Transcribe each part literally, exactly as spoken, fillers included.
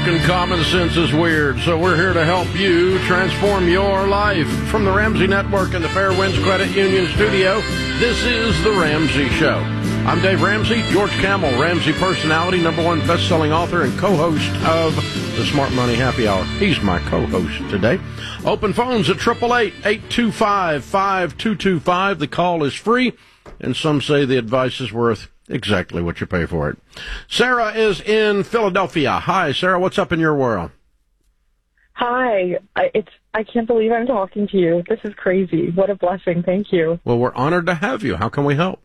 and common sense is weird, so we're here to help you transform your life. From the Ramsey Network and the Fairwinds Credit Union studio, this is The Ramsey Show. I'm Dave Ramsey, George Camel, Ramsey personality, number one best-selling author and co-host of the Smart Money Happy Hour. He's my co-host today. Open phones at eight eight eight, eight two five, five two two five. The call is free, and some say the advice is worth exactly what you pay for it. Sarah is in Philadelphia. Hi, Sarah. What's up in your world? Hi. I, it's I can't believe I'm talking to you. This is crazy. What a blessing. Thank you. Well, we're honored to have you. How can we help?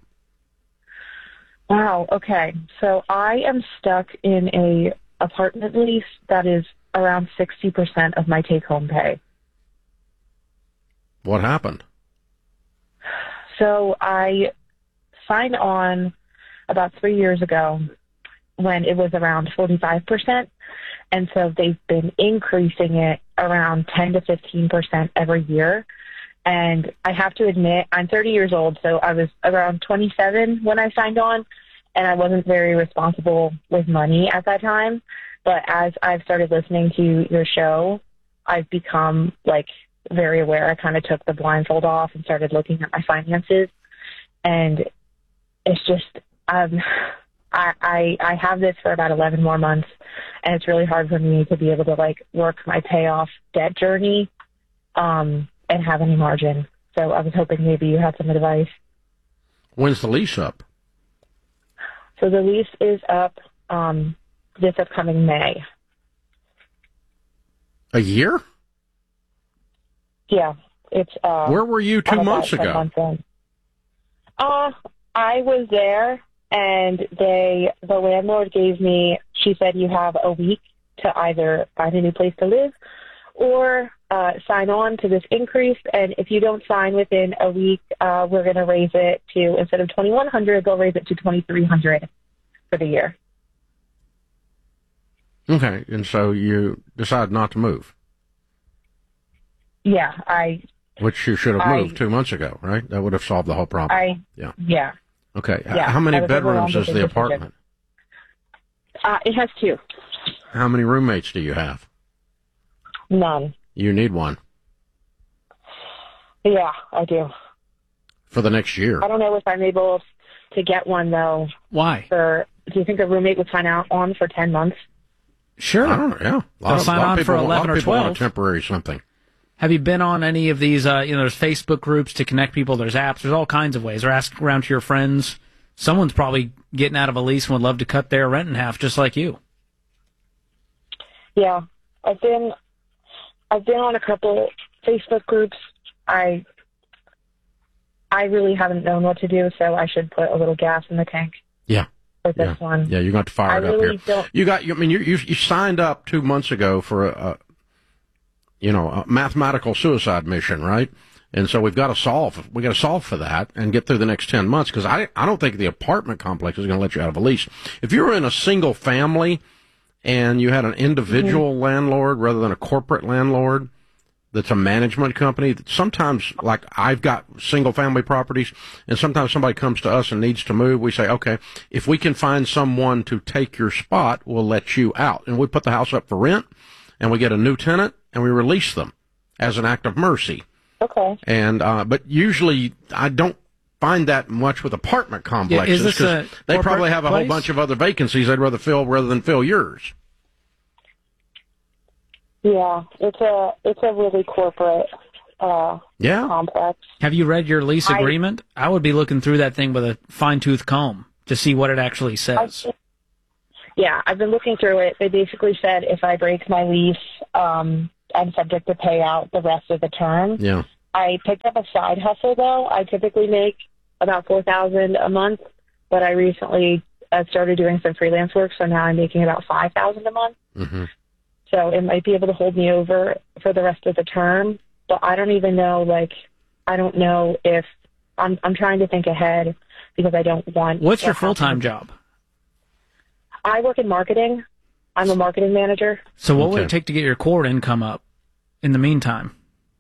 Wow. Okay. So I am stuck in a apartment lease that is around sixty percent of my take-home pay. What happened? So I signed on about three years ago when it was around forty-five percent. And so they've been increasing it around ten to fifteen percent every year. And I have to admit, I'm thirty years old, so I was around twenty-seven when I signed on, and I wasn't very responsible with money at that time. But as I've started listening to your show, I've become, like, very aware. I kind of took the blindfold off and started looking at my finances. And it's just, um, I, I, I have this for about eleven more months, and it's really hard for me to be able to, like, work my payoff debt journey um, and have any margin. So I was hoping maybe you had some advice. When's the lease up? So the lease is up um, this upcoming May. A year? Yeah. It's. Uh, Where were you two months ago? Months in. Uh, I was there, and they, the landlord gave me, she said, you have a week to either find a new place to live or uh, sign on to this increase. And if you don't sign within a week, uh, we're going to raise it to, instead of twenty-one hundred dollars, they'll raise it to twenty-three hundred dollars for the year. Okay. And so you decide not to move? Yeah, I... Which you should have I, moved two months ago, right? That would have solved the whole problem. I, yeah. Yeah. Okay. Yeah, How many bedrooms is the apartment? Uh, it has two. How many roommates do you have? None. You need one. Yeah, I do. For the next year? I don't know if I'm able to get one, though. Why? For, do you think a roommate would sign out on for ten months? Sure. I don't know, yeah. A lot They'll of, sign lot of on people, for eleven a lot or of people want twelve. a temporary something. Have you been on any of these, uh, you know, there's Facebook groups to connect people, there's apps, there's all kinds of ways, or ask around to your friends. Someone's probably getting out of a lease and would love to cut their rent in half, just like you. Yeah, I've been, I've been on a couple Facebook groups. I, I really haven't known what to do, so I should put a little gas in the tank. Yeah. For this yeah. one. Yeah, you're going to fire I it really up here. Don't... You got, I mean, you, you you signed up two months ago for a, a, you know, a mathematical suicide mission, right? And so we've got to solve, we got to solve for that and get through the next ten months, because I, I don't think the apartment complex is going to let you out of a lease. If you were in a single family and you had an individual mm-hmm. landlord rather than a corporate landlord that's a management company, sometimes, like, I've got single family properties, and sometimes somebody comes to us and needs to move. We say, okay, if we can find someone to take your spot, we'll let you out. And we put the house up for rent, and we get a new tenant, and we release them as an act of mercy. Okay. And uh, but usually I don't find that much with apartment complexes, because yeah, they probably have a place? whole bunch of other vacancies they'd rather fill rather than fill yours. Yeah, it's a it's a really corporate uh, yeah. complex. Have you read your lease I, agreement? I would be looking through that thing with a fine-tooth comb to see what it actually says. I, yeah, I've been looking through it. They basically said if I break my lease, um, I'm subject to pay out the rest of the term. Yeah. I picked up a side hustle, though. I typically make about four thousand dollars a month, but I recently uh, started doing some freelance work, so now I'm making about five thousand dollars a month. Mm-hmm. So it might be able to hold me over for the rest of the term, but I don't even know, like, I don't know if, I'm I'm trying to think ahead because I don't want... What's your full-time job? I work in marketing. I'm a marketing manager. So what okay. would it take to get your core income up in the meantime?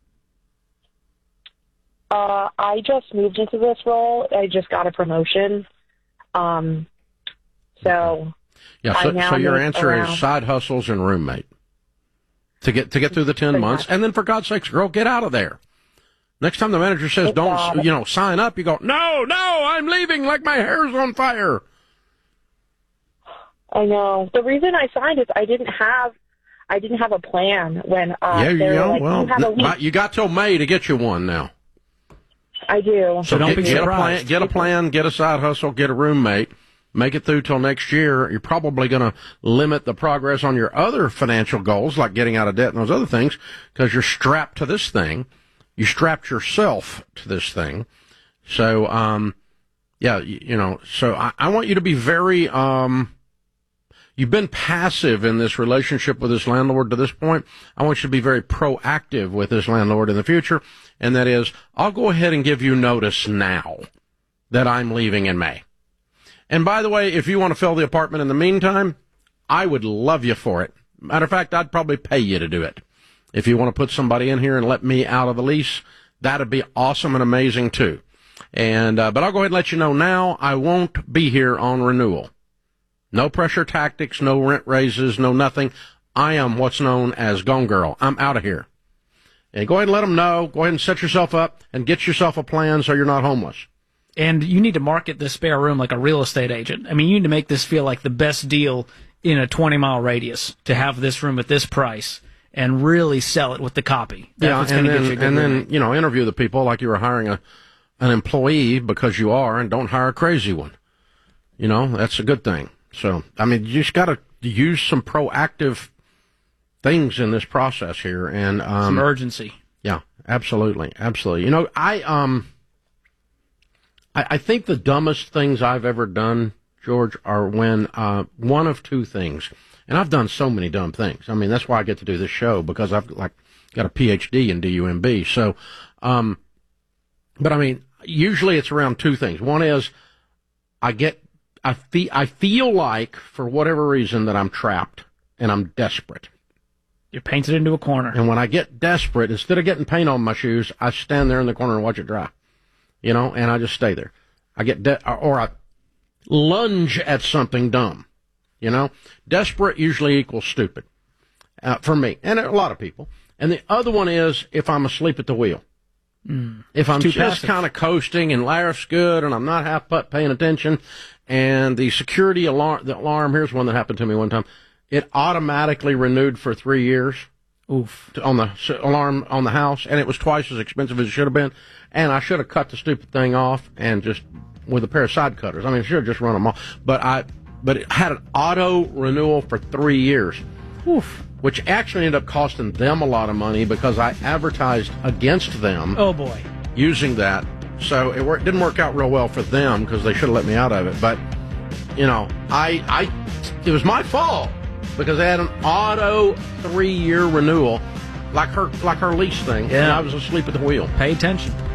Uh, I just moved into this role. I just got a promotion. Um, so Yeah, I so, now so your make answer around- is side hustles and roommate to get to get through the ten Pretty months, much. and then for God's sakes, girl, get out of there. Next time the manager says Good don't, God. you know, sign up, you go, no, no, I'm leaving like my hair's on fire. I know. The reason I signed is I didn't have, I didn't have a plan when uh, yeah, you they were know, like, well, you have a n- week. you got till May to get you one now. I do. So don't get, be get a plan, surprised. get a plan, get a side hustle, get a roommate, make it through till next year. You're probably going to limit the progress on your other financial goals, like getting out of debt and those other things, because you're strapped to this thing. You strapped yourself to this thing. So, um, yeah, you, you know, so I, I want you to be very, um, you've been passive in this relationship with this landlord to this point. I want you to be very proactive with this landlord in the future. And that is, I'll go ahead and give you notice now that I'm leaving in May. And by the way, if you want to fill the apartment in the meantime, I would love you for it. Matter of fact, I'd probably pay you to do it. If you want to put somebody in here and let me out of the lease, that'd be awesome and amazing too. And, uh, but I'll go ahead and let you know now, I won't be here on renewal. No pressure tactics, no rent raises, no nothing. I am what's known as Gone Girl. I'm out of here. And go ahead and let them know. Go ahead and set yourself up and get yourself a plan so you're not homeless. And you need to market this spare room like a real estate agent. I mean, you need to make this feel like the best deal in a twenty mile radius to have this room at this price and really sell it with the copy. That's Yeah, what's and gonna then, get you a good and then, roommate. you know, interview the people like you were hiring a, an employee, because you are, and don't hire a crazy one. You know, that's a good thing. So, I mean, you just got to use some proactive things in this process here. And, um, Some urgency. yeah, absolutely. Absolutely. You know, I, um, I, I think the dumbest things I've ever done, George, are when, uh, one of two things. And I've done so many dumb things. I mean, that's why I get to do this show, because I've like got a P H D in D U M B. So, um, but I mean, usually it's around two things. One is I get, I feel, I feel like for whatever reason that I'm trapped and I'm desperate. You're painted into a corner. And when I get desperate, instead of getting paint on my shoes, I stand there in the corner and watch it dry. You know, and I just stay there. I get de- or I lunge at something dumb. You know, desperate usually equals stupid uh, for me and a lot of people. And the other one is if I'm asleep at the wheel. Mm, if I'm just kind of coasting and life's good and I'm not half butt paying attention, and the security alarm, the alarm, here's one that happened to me one time. It automatically renewed for three years. Oof. On the alarm on the house, and it was twice as expensive as it should have been. And I should have cut the stupid thing off and just with a pair of side cutters. I mean, I should have just run them off. But I, but it had an auto renewal for three years, Oof. Which actually ended up costing them a lot of money because I advertised against them. Oh boy, using that. So it worked, didn't work out real well for them because they should have let me out of it. But you know, I, I, it was my fault. Because they had an auto three-year renewal, like her, like her lease thing, yeah. and I was asleep at the wheel. Pay attention.